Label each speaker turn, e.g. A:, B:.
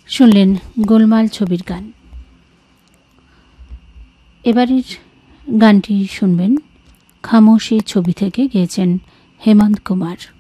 A: শুনলেন গোলমাল ছবির গান। এবারের গানটি শুনবেন খামোশি ছবি থেকে, গেয়েছেন হেমন্ত কুমার।